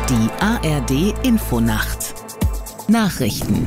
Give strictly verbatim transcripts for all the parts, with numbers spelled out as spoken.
Die A R D Infonacht Nachrichten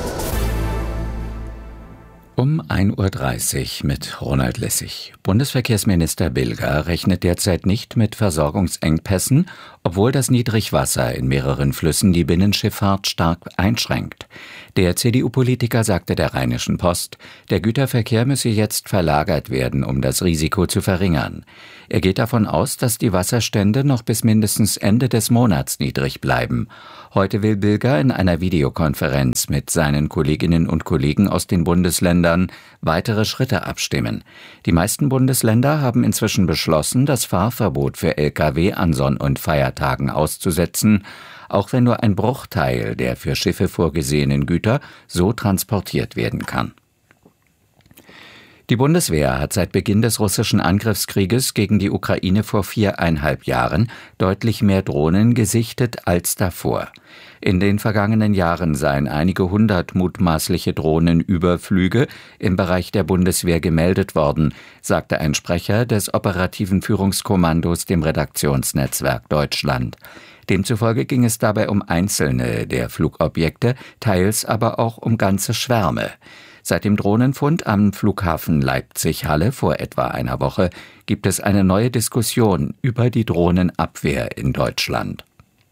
Um ein Uhr dreißig mit Ronald Lessig. Bundesverkehrsminister Bilger rechnet derzeit nicht mit Versorgungsengpässen, obwohl das Niedrigwasser in mehreren Flüssen die Binnenschifffahrt stark einschränkt. Der C D U-Politiker sagte der Rheinischen Post, der Güterverkehr müsse jetzt verlagert werden, um das Risiko zu verringern. Er geht davon aus, dass die Wasserstände noch bis mindestens Ende des Monats niedrig bleiben. Heute will Bilger in einer Videokonferenz mit seinen Kolleginnen und Kollegen aus den Bundesländern weitere Schritte abstimmen. Die meisten Bundesländer haben inzwischen beschlossen, das Fahrverbot für L K W an Sonn- und Feiertagen auszusetzen, auch wenn nur ein Bruchteil der für Schiffe vorgesehenen Güter so transportiert werden kann. Die Bundeswehr hat seit Beginn des russischen Angriffskrieges gegen die Ukraine vor viereinhalb Jahren deutlich mehr Drohnen gesichtet als davor. In den vergangenen Jahren seien einige hundert mutmaßliche Drohnenüberflüge im Bereich der Bundeswehr gemeldet worden, sagte ein Sprecher des operativen Führungskommandos dem Redaktionsnetzwerk Deutschland. Demzufolge ging es dabei um einzelne der Flugobjekte, teils aber auch um ganze Schwärme. Seit dem Drohnenfund am Flughafen Leipzig-Halle vor etwa einer Woche gibt es eine neue Diskussion über die Drohnenabwehr in Deutschland.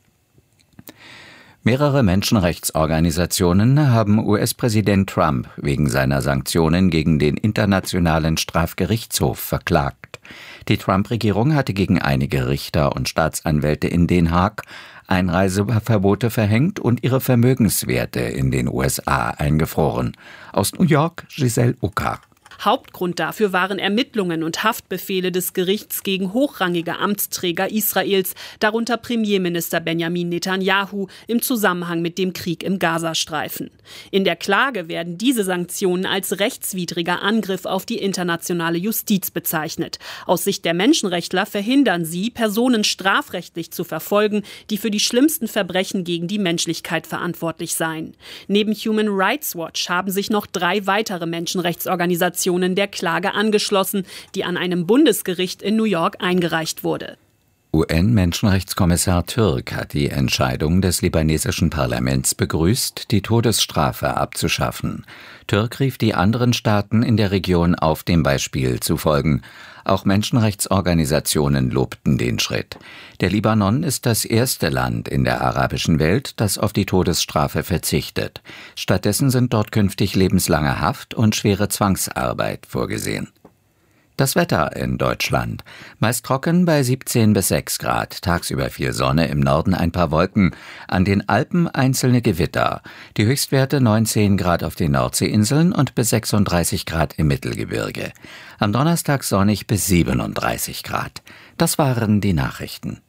Mehrere Menschenrechtsorganisationen haben U S-Präsident Trump wegen seiner Sanktionen gegen den Internationalen Strafgerichtshof verklagt. Die Trump-Regierung hatte gegen einige Richter und Staatsanwälte in Den Haag Einreiseverbote verhängt und ihre Vermögenswerte in den U S A eingefroren. Aus New York, Giselle Ucker. Hauptgrund dafür waren Ermittlungen und Haftbefehle des Gerichts gegen hochrangige Amtsträger Israels, darunter Premierminister Benjamin Netanyahu, im Zusammenhang mit dem Krieg im Gazastreifen. In der Klage werden diese Sanktionen als rechtswidriger Angriff auf die internationale Justiz bezeichnet. Aus Sicht der Menschenrechtler verhindern sie, Personen strafrechtlich zu verfolgen, die für die schlimmsten Verbrechen gegen die Menschlichkeit verantwortlich seien. Neben Human Rights Watch haben sich noch drei weitere Menschenrechtsorganisationen der Klage angeschlossen, die an einem Bundesgericht in New York eingereicht wurde. U N-Menschenrechtskommissar Türk hat die Entscheidung des libanesischen Parlaments begrüßt, die Todesstrafe abzuschaffen. Türk rief die anderen Staaten in der Region auf, dem Beispiel zu folgen. Auch Menschenrechtsorganisationen lobten den Schritt. Der Libanon ist das erste Land in der arabischen Welt, das auf die Todesstrafe verzichtet. Stattdessen sind dort künftig lebenslange Haft und schwere Zwangsarbeit vorgesehen. Das Wetter in Deutschland. Meist trocken bei siebzehn bis sechs Grad. Tagsüber viel Sonne, im Norden ein paar Wolken. An den Alpen einzelne Gewitter. Die Höchstwerte neunzehn Grad auf den Nordseeinseln und bis sechsunddreißig Grad im Mittelgebirge. Am Donnerstag sonnig bis siebenunddreißig Grad. Das waren die Nachrichten.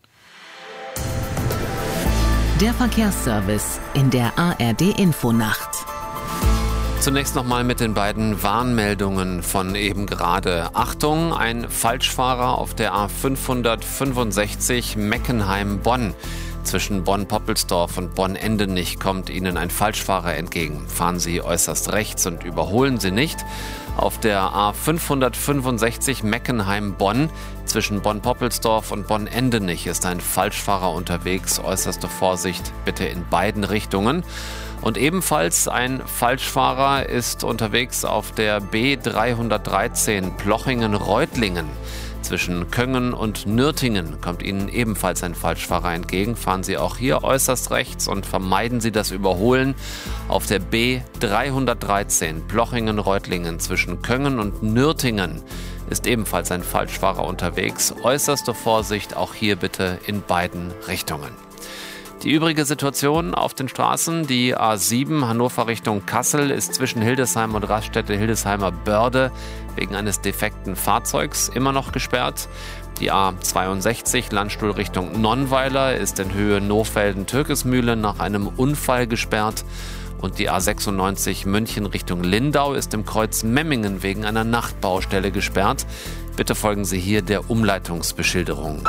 Der Verkehrsservice in der A R D Infonacht. Zunächst nochmal mit den beiden Warnmeldungen von eben gerade. Achtung, ein Falschfahrer auf der A fünfhundertfünfundsechzig Meckenheim-Bonn. Zwischen Bonn-Poppelsdorf und Bonn-Endenich kommt Ihnen ein Falschfahrer entgegen. Fahren Sie äußerst rechts und überholen Sie nicht. Auf der A fünfhundertfünfundsechzig Meckenheim-Bonn zwischen Bonn-Poppelsdorf und Bonn-Endenich ist ein Falschfahrer unterwegs. Äußerste Vorsicht bitte in beiden Richtungen. Und ebenfalls ein Falschfahrer ist unterwegs auf der B dreihundertdreizehn Plochingen-Reutlingen. Zwischen Köngen und Nürtingen kommt Ihnen ebenfalls ein Falschfahrer entgegen. Fahren Sie auch hier äußerst rechts und vermeiden Sie das Überholen. Auf der B dreihundertdreizehn Plochingen-Reutlingen zwischen Köngen und Nürtingen ist ebenfalls ein Falschfahrer unterwegs. Äußerste Vorsicht auch hier bitte in beiden Richtungen. Die übrige Situation auf den Straßen, die A sieben Hannover Richtung Kassel ist zwischen Hildesheim und Raststätte Hildesheimer Börde wegen eines defekten Fahrzeugs immer noch gesperrt. Die A zweiundsechzig Landstuhl Richtung Nonnweiler ist in Höhe Nohfelden-Türkesmühle nach einem Unfall gesperrt. Und die A sechsundneunzig München Richtung Lindau ist im Kreuz Memmingen wegen einer Nachtbaustelle gesperrt. Bitte folgen Sie hier der Umleitungsbeschilderung.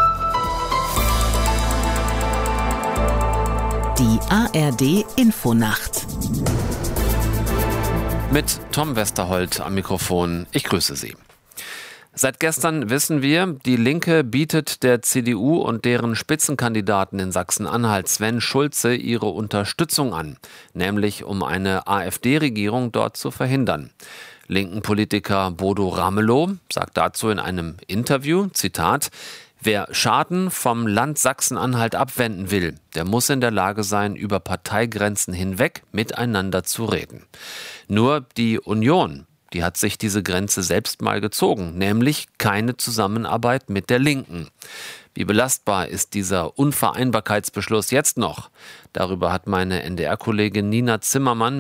Die A R D Infonacht. Mit Tom Westerholt am Mikrofon. Ich grüße Sie. Seit gestern wissen wir, die Linke bietet der C D U und deren Spitzenkandidaten in Sachsen-Anhalt Sven Schulze ihre Unterstützung an, nämlich um eine AfD-Regierung dort zu verhindern. Linken Politiker Bodo Ramelow sagt dazu in einem Interview, Zitat, wer Schaden vom Land Sachsen-Anhalt abwenden will, der muss in der Lage sein, über Parteigrenzen hinweg miteinander zu reden. Nur die Union, die hat sich diese Grenze selbst mal gezogen, nämlich keine Zusammenarbeit mit der Linken. Wie belastbar ist dieser Unvereinbarkeitsbeschluss jetzt noch? Darüber hat meine N D R-Kollegin Nina Zimmermann